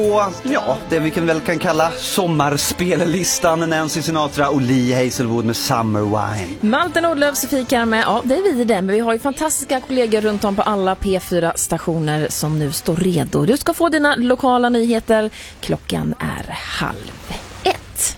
Och ja, det vi kan kalla sommarspellistan. Nancy Sinatra och Lee Hazelwood med Summer Wine. Malte Nordlöf fikar med, ja det är vi det, men vi har ju fantastiska kollegor runt om på alla P4-stationer som nu står redo. Du ska få dina lokala nyheter, klockan är 12:30.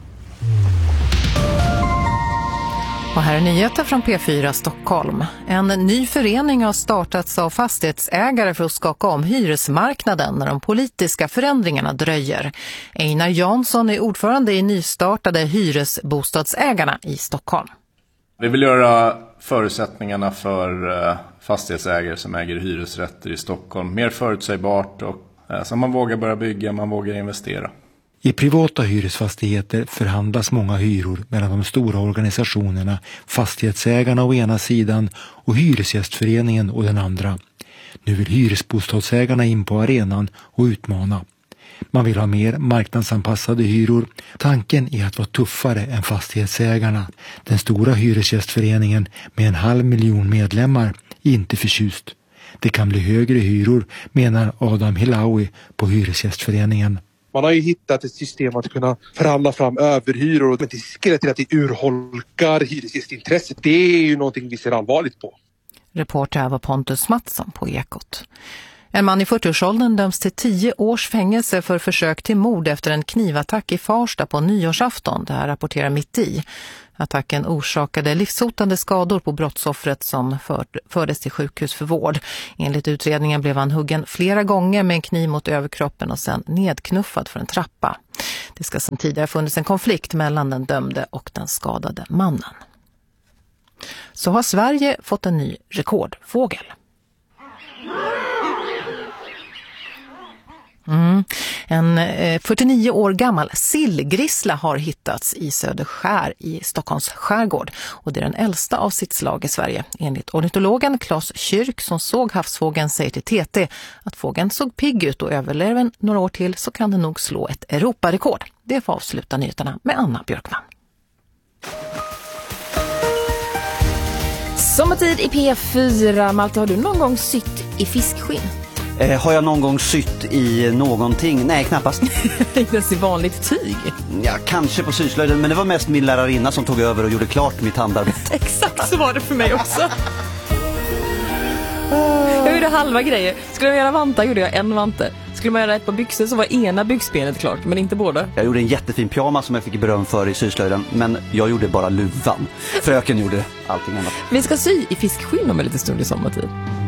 Och här är nyheter från P4 Stockholm. En ny förening har startats av fastighetsägare för att skaka om hyresmarknaden när de politiska förändringarna dröjer. Einar Jansson är ordförande i nystartade hyresbostadsägarna i Stockholm. Vi vill göra förutsättningarna för fastighetsägare som äger hyresrätter i Stockholm mer förutsägbart och så man vågar börja bygga, man vågar investera. I privata hyresfastigheter förhandlas många hyror mellan de stora organisationerna, fastighetsägarna å ena sidan och Hyresgästföreningen å den andra. Nu vill hyresbostadsägarna in på arenan och utmana. Man vill ha mer marknadsanpassade hyror. Tanken är att vara tuffare än fastighetsägarna. Den stora Hyresgästföreningen med 500 000 medlemmar är inte förtjust. Det kan bli högre hyror, menar Adam Hilawi på Hyresgästföreningen. Man har ju hittat ett system att kunna förhandla fram överhyror, men det riskerar till att det urholkar hyresgästintresset. Det är ju någonting vi ser allvarligt på. Reporter var Pontus Mattsson på Ekot. En man i 40-årsåldern döms till 10 års fängelse för försök till mord efter en knivattack i Farsta på nyårsafton. Det här rapporterar Mitt i. Attacken orsakade livshotande skador på brottsoffret som fördes till sjukhus för vård. Enligt utredningen blev han huggen flera gånger med en kniv mot överkroppen och sen nedknuffad för en trappa. Det ska sedan tidigare funnits en konflikt mellan den dömde och den skadade mannen. Så har Sverige fått en ny rekordfågel. En 49 år gammal sillgrissla har hittats i Söderskär i Stockholms skärgård och det är den äldsta av sitt slag i Sverige. Enligt ornitologen Claes Kyrk som såg havsfågeln säger till TT att fågeln såg pigg ut och överlever den några år till så kan den nog slå ett Europarekord. Det får avsluta nyheterna med Anna Björkman. Sommartid i P4. Malte, har du någon gång sytt i fiskskinn? Har jag någon gång sytt i någonting? Nej, knappast. Inte ens i vanligt tyg. Ja, kanske på syslöjden, men det var mest min lärarinna som tog över och gjorde klart mitt handarbete. Exakt så var det för mig också. Jag gjorde halva grejer. Skulle jag göra vantar gjorde jag en vante. Skulle man göra ett par byxor så var ena byxbenet klart, men inte båda. Jag gjorde en jättefin pyjamas som jag fick beröm för i syslöjden, men jag gjorde bara luvan. Fröken gjorde allting annat. Vi ska sy i fiskskinn om en liten stund i sommartid.